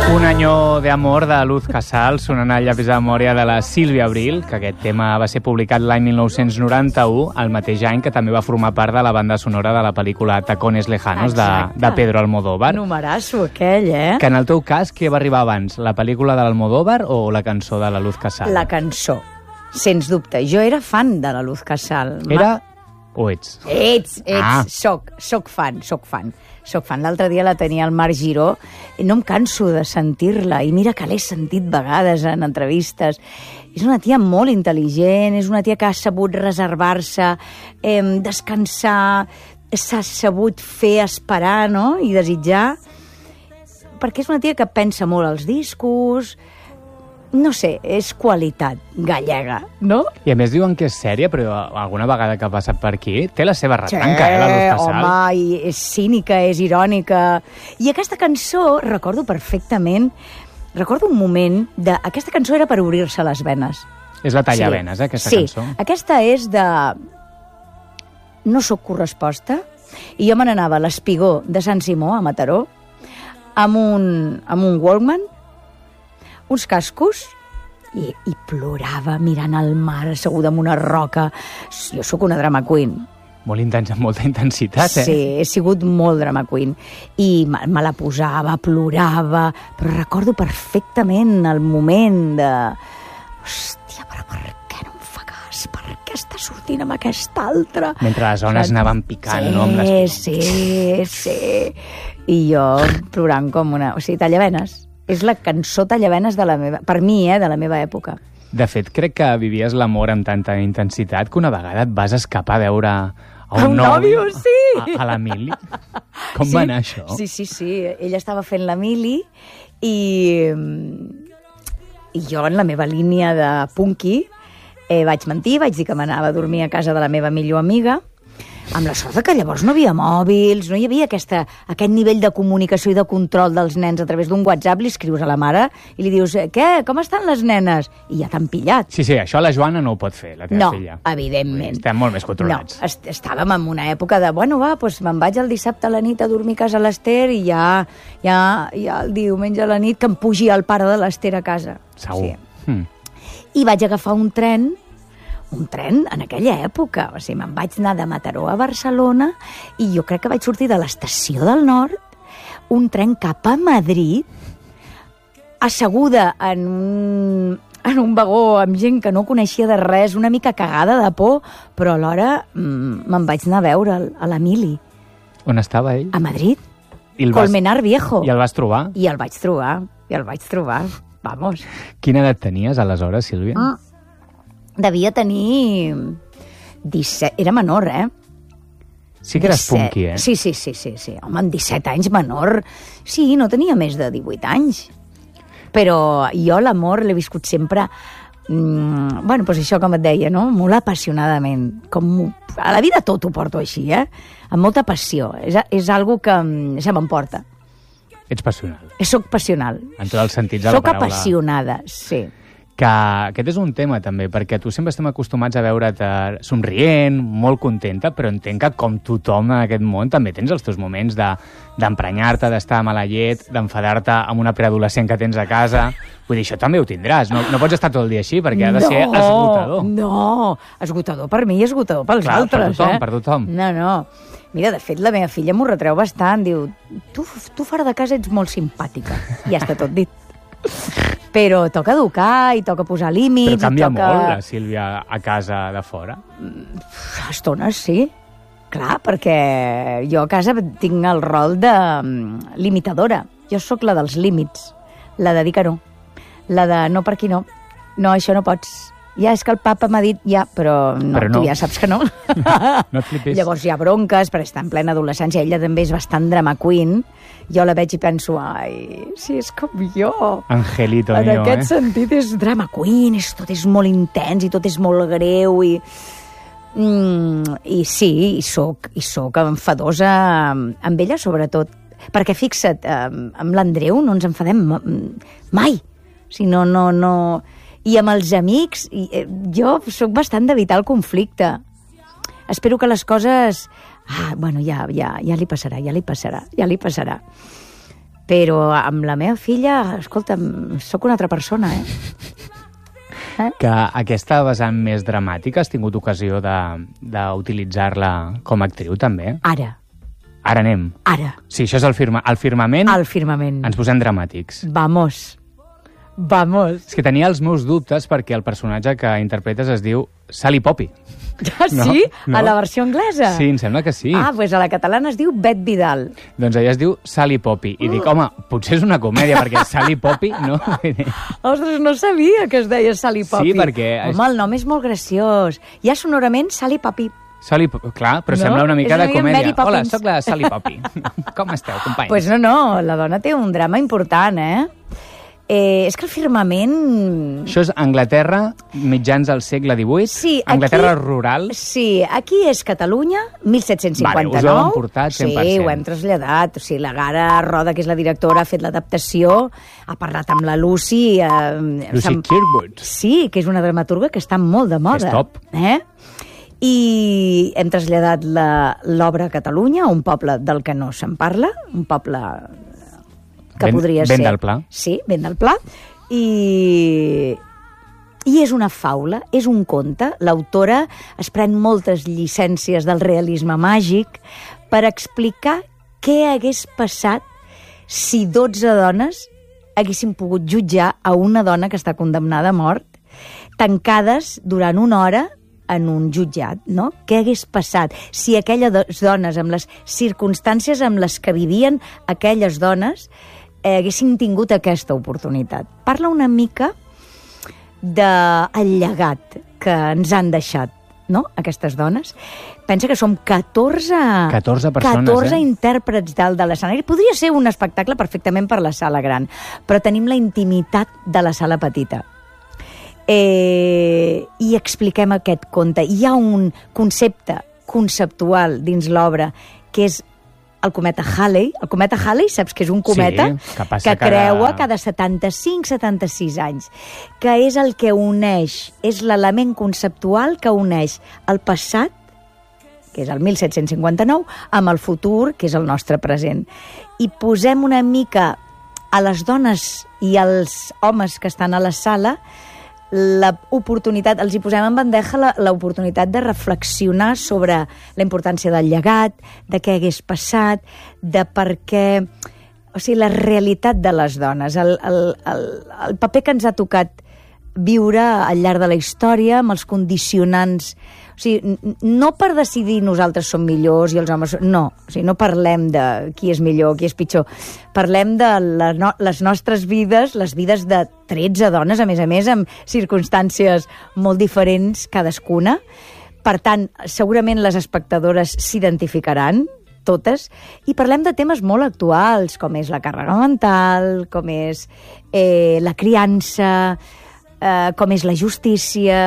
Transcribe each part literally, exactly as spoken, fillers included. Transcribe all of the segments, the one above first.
Un año de amor de Luz Casal, sonant al llapis de memòria de la Sílvia Abril, que aquest tema va ser publicat l'any mil nou-cents noranta-u, el mateix any que també va formar part de la banda sonora de la pel·lícula Tacones Lejanos de, de Pedro Almodóvar. Numerasso aquell, eh? Que en el teu cas, què va arribar abans, la pel·lícula de l'Almodóvar o la cançó de la Luz Casal? La cançó, sens dubte. Jo era fan de la Luz Casal. Era o ets? Ets, ets, Ah. soc, soc fan, soc fan. Soc fan. L'altre dia la tenia al Marc Giró i no em canso de sentir-la. I mira que l'he sentit vegades en entrevistes. És una tia molt intel·ligent, és una tia que ha sabut reservar-se, eh, descansar, s'ha sabut fer esperar, no?, i desitjar. Perquè és una tia que pensa molt als discos. No sé, és qualitat gallega, no? I a més diuen que és sèria, però alguna vegada que ha passat per aquí té la seva retranca, eh, la Luz Casal. Home, i és cínica, és irònica. I aquesta cançó, recordo perfectament, recordo un moment de... Aquesta cançó era per obrir-se les venes. És la tallavenes, eh, aquesta sí. cançó. Sí, aquesta és de... No sóc corresposta, i jo me n'anava a l'Espigó de Sant Simó, a Mataró, amb un, amb un Walkman, uns cascos, i, i plorava mirant el mar, asseguda en una roca. Jo sóc una drama queen. Molt intens, amb molta intensitat, eh? Sí, he sigut molt drama queen. I me, me la posava, plorava, però recordo perfectament el moment de... Hòstia, però per què no em fa cas? Per què està sortint amb aquesta altra? Mentre les ones anaven picant, sí, no? Amb les... Sí, sí. I jo plorant com una... O sigui, tallavenes. És la cançó tallavenes de la meva... Per mi, eh, de la meva època. De fet, crec que vivies l'amor amb tanta intensitat que una vegada et vas escapar a veure a un, a un nòvio, sí! A, a la Mili. Com sí, va anar això? Sí, sí, sí. Ella estava fent la Mili i, i jo, en la meva línia de punky, eh, vaig mentir, vaig dir que m'anava a dormir a casa de la meva millor amiga, amb la sort que llavors no hi havia mòbils, no hi havia aquesta, aquest nivell de comunicació i de control dels nens a través d'un WhatsApp. Li escrius a la mare i li dius, què, com estan les nenes? I ja t'han pillat. Sí, sí, això la Joana no ho pot fer, la teva no, filla. No, evidentment. Estem molt més controlats. No, est estàvem en una època de, bueno, va, doncs me'n vaig el dissabte a la nit a dormir a casa l'Ester i ja, ja, ja el diumenge a la nit que em pugi el pare de l'Ester a casa. Segur. Sí. Hmm. I vaig agafar un tren un tren en aquella època. O sigui, me'n vaig anar de Mataró a Barcelona i jo crec que vaig sortir de l'estació del Nord, un tren cap a Madrid, asseguda en un, en un vagó amb gent que no coneixia de res, una mica cagada de por, però alhora mm, me'n vaig anar a veure a l'Emili. On estava ell? A Madrid. I el vas... Colmenar Viejo. I el vas trobar? I el vaig trobar. I el vaig trobar. Vamos. Quina edat tenies aleshores, Sílvia? Ah. Devia tenir disset... Era menor, eh? Sí que eres disset. punky, eh? Sí, sí, sí, sí, sí. Home, amb disset anys menor... Sí, no tenia més de divuit anys. Però jo l'amor l'he viscut sempre... Mm, bueno, doncs això com et deia, no? Molt apassionadament. Com... A la vida tot ho porto així, eh? Amb molta passió. És, és algo que se m'emporta. Ets passional. Soc passional. En tots els sentits de la Soc paraula. Soc apassionada, sí. Que aquest és un tema també, perquè tu sempre estem acostumats a veure't somrient, molt contenta, però entenc que com tothom en aquest món també tens els teus moments de, d'emprenyar-te, d'estar a mala llet, d'enfadar-te amb una preadolescent que tens a casa. Vull dir, això també ho tindràs. No, no pots estar tot el dia així, perquè ha de no, ser esgotador. No, esgotador per mi i esgotador pels Clar, altres. per tothom, eh? per tothom. No, no. Mira, de fet, la meva filla m'ho retreu bastant. Diu, tu, tu fora de casa ets molt simpàtica. I ja està tot dit. Però toca educar i toca posar límits. Però canvia i toca... molt la Sílvia a casa de fora? A estones, sí. Clar, perquè jo a casa tinc el rol de um, limitadora. Jo sóc la dels límits, la de dir que no, la de no per aquí no. No, això no pots. Ja, és que el papa m'ha dit ja, però no, però no. Tu ja saps que no. No et flipis. Llavors hi ha bronques, perquè està en plena adolescència. Ella també és bastant drama queen. Jo la veig i penso, ai, si és com jo. Angelito en mío, aquest eh? sentit és drama queen, és, tot és molt intens i tot és molt greu i... Mm, i sí, i soc, i soc enfadosa amb, amb ella sobretot, perquè fixa't, amb, amb l'Andreu no ens enfadem mai, o sigui, no, no, no... I amb els amics, i, eh, jo sóc bastant d'evitar el conflicte. Espero que les coses... Ah, bueno, ja, ja, ja li passarà, ja li passarà, ja li passarà. Però amb la meva filla, escolta'm, sóc una altra persona, eh? eh? Que aquesta vessant més dramàtica has tingut ocasió d'utilitzar-la com a actriu, també? Ara. Ara anem. Ara. Sí, això és el, firma, el firmament. El firmament. Ens posem dramàtics. Vamos. Vamos. És que tenia els meus dubtes perquè el personatge que interpretes es diu Sally Poppy. Ah, sí? No? No? A la versió anglesa? Sí, em sembla que sí. Ah, doncs a la catalana es diu Bet Vidal. Doncs ella es diu Sally Poppy. I dic, home, potser és una comèdia, perquè Sally Poppy, no? Ostres, no sabia que es deia Sally Poppy. Sí, perquè... Home, el nom és molt graciós. Hi ha sonorament Sally Poppy. Sally, clar, però no? Sembla una mica de comèdia. Hola, sóc la Sally Poppy. Com esteu, companys? Pues no, no, la dona té un drama important, eh? Eh, és que el firmament... Això és Anglaterra, mitjans del segle divuit? Sí, Anglaterra aquí, rural? Sí, aquí és Catalunya, mil set-cents cinquanta-nou. Vale, us ho heu emportat cent per cent. Sí, ho hem traslladat. O sigui, la Gara Roda, que és la directora, ha fet l'adaptació, ha parlat amb la Lucy... Eh, Lucy sem... Kirkwood. Sí, que és una dramaturga que està molt de moda. És top. Eh? I hem traslladat l'obra a Catalunya, un poble del que no se'n parla, un poble... que ben, podria ben ser... del Pla. Sí, ben del Pla. I, I és una faula, és un conte. L'autora es pren moltes llicències del realisme màgic per explicar què hagués passat si dotze dones haguessin pogut jutjar a una dona que està condemnada a mort, tancades durant una hora en un jutjat, no? Què hagués passat si aquelles dones, amb les circumstàncies amb les que vivien aquelles dones, eh, haguessin tingut aquesta oportunitat? Parla una mica del llegat que ens han deixat, no?, aquestes dones. Pensa que som catorze, catorze persones, catorze eh? intèrprets dalt de l'escenari. Podria ser un espectacle perfectament per la sala gran, però tenim la intimitat de la sala petita. Eh, i expliquem aquest conte. Hi ha un concepte conceptual dins l'obra que és el cometa Halley. El cometa Halley, saps que és un cometa sí, que, que cada... creua cada setanta-cinc setanta-sis anys, que és el que uneix, és l'element conceptual que uneix el passat, que és el mil set-cents cinquanta-nou, amb el futur, que és el nostre present. I posem una mica a les dones i als homes que estan a la sala l'oportunitat, els hi posem en bandeja l'oportunitat de reflexionar sobre la importància del llegat, de què hagués passat, de per què... O sigui, la realitat de les dones, el, el, el, el paper que ens ha tocat viure al llarg de la història, amb els condicionants... O sigui, no per decidir nosaltres som millors i els homes... No, o sigui, no parlem de qui és millor, qui és pitjor. Parlem de la no, les nostres vides, les vides de tretze dones, a més a més, amb circumstàncies molt diferents cadascuna. Per tant, segurament les espectadores s'identificaran, totes, i parlem de temes molt actuals, com és la càrrega mental, com és eh, la criança, eh, com és la justícia...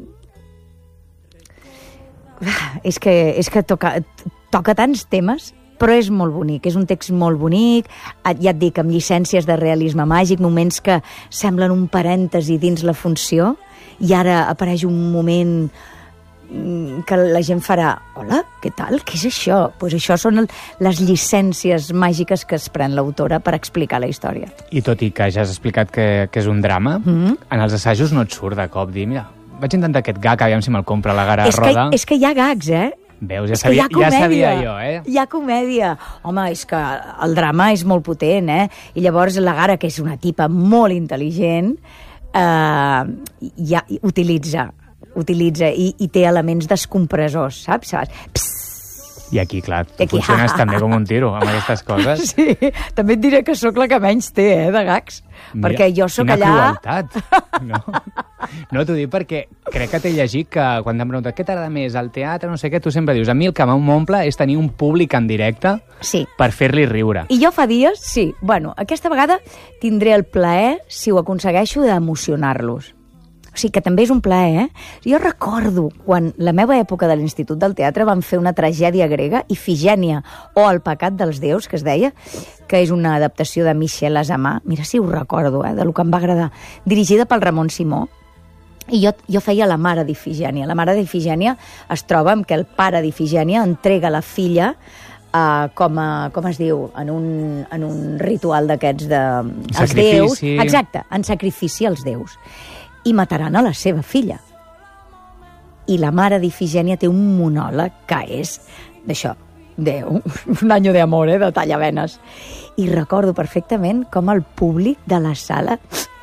És que, és que toca, toca tants temes, però és molt bonic, és un text molt bonic, ja et dic, amb llicències de realisme màgic, moments que semblen un parèntesi dins la funció, i ara apareix un moment que la gent farà, hola, què tal, què és això? Pues això són el, les llicències màgiques que es pren l'autora per explicar la història. I tot i que ja has explicat que, que és un drama, mm-hmm. en els assajos no et surt de cop dir, mira, vaig intentar aquest gag, aviam si me'l compra la Gara és Roda. Que, és que hi ha gags, eh? Veus, ja sabia, ja sabia jo, eh? Hi ha comèdia. Home, és que el drama és molt potent, eh? I llavors la Gara, que és una tipa molt intel·ligent, eh, ja utilitza, utilitza i, i té elements descompressors, saps? Psst. I aquí, clar, tu aquí, funciones també com un tiro amb aquestes coses. Sí, també et diré que sóc la que menys té, eh, de gags. Mira, perquè jo sóc quina allà... crueltat. No, no t'ho dic perquè crec que t'he llegit que quan t'han preguntat què t'agrada més, el teatre, no sé què, tu sempre dius, a mi el que m'omple és tenir un públic en directe sí. per fer-li riure. I jo fa dies, sí, bueno, aquesta vegada tindré el plaer, si ho aconsegueixo, d'emocionar-los. O sigui, que també és un plaer, eh? Jo recordo quan la meva època de l'Institut del Teatre van fer una tragèdia grega, Ifigènia, o El pecat dels déus, que es deia, que és una adaptació de Michel Azamà, mira si ho recordo, eh, de lo que em va agradar, dirigida pel Ramon Simó, i jo, jo feia la mare d'Ifigènia. La mare d'Ifigènia es troba amb que el pare d'Ifigènia entrega la filla uh, com, a, com es diu, en un, en un ritual d'aquests de... Els Sacrifici. déus, exacte, en sacrifici als déus. I mataran a la seva filla. I la mare d'Ifigènia té un monòleg que és d'això, Déu, un any de amor, eh, de tallavenes. I recordo perfectament com el públic de la sala...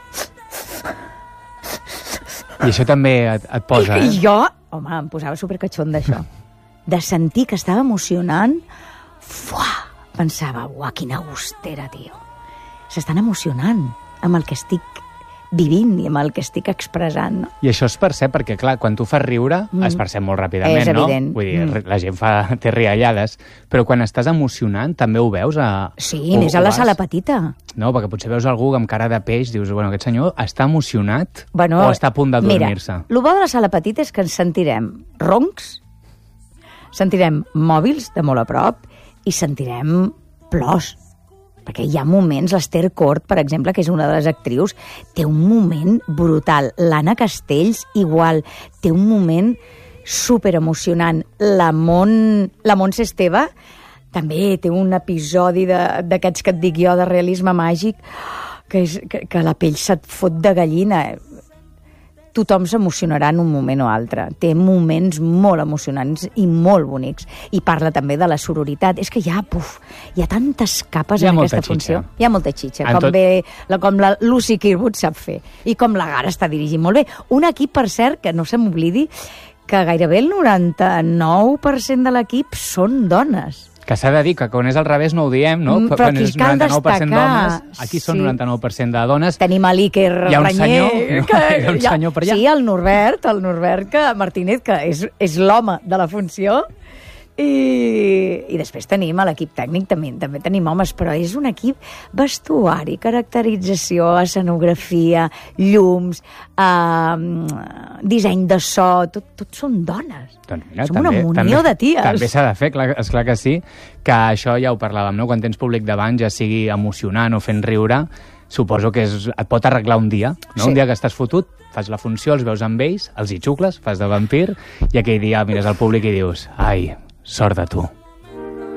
I això també et, et posa, I, eh? I jo, home, em posava supercatxon d'això. De sentir que estava emocionant, fuà, pensava, uah, quina gustera, tio. S'estan emocionant amb el que estic vivint i amb el que estic expressant, no? I això es percep perquè, clar, quan tu fas riure, mm. es percep molt ràpidament, és no? evident. Vull dir, mm. la gent fa, té riallades, però quan estàs emocionant també ho veus a... Sí, o, més a la sala petita. No, perquè potser veus algú amb cara de peix, dius, bueno, aquest senyor està emocionat bueno, o està a punt de dormir-se? Mira, el bo de la sala petita és que ens sentirem roncs, sentirem mòbils de molt a prop i sentirem plors. Perquè hi ha moments, l'Esther Cort, per exemple, que és una de les actrius, té un moment brutal. L'Anna Castells, igual, té un moment superemocionant. La Mont, la Montse Esteve també té un episodi d'aquests que et dic jo, de realisme màgic, que, és, que, que la pell se't fot de gallina. Tothom s'emocionarà en un moment o altre. Té moments molt emocionants i molt bonics. I parla també de la sororitat. És que hi ha, puf, hi ha tantes capes en aquesta funció. Hi ha molta xitxa. Com, tot... bé, la, com la Lucy Kirkwood sap fer. I com la Gara està dirigint molt bé. Un equip, per cert, que no se m'oblidi, que gairebé el noranta-nou per cent de l'equip són dones. Que s'ha de dir que quan és al revés no ho diem, no? Però aquí cal noranta-nou per cent destacar. d'homes, aquí són sí. noranta-nou per cent de dones. Tenim a l'Iker Ranyer. Hi ha un senyor, no? Que, Hi ha un senyor per allà. Sí, el Norbert, el Norbert que, Martínez, que és, és l'home de la funció. I, i després tenim a l'equip tècnic, també, també tenim homes, però és un equip vestuari, caracterització, escenografia, llums, eh, disseny de so, tot, tot són dones. Doncs mira, som també, una munió també, de ties. També s'ha de fer, clar, esclar que sí, que això ja ho parlàvem, no? Quan tens públic davant, ja sigui emocionant o fent riure, suposo que és, et pot arreglar un dia, no? Sí. Un dia que estàs fotut, fas la funció, els veus amb ells, els hi xucles, fas de vampir, i aquell dia mires al públic i dius, ai, sort de tu.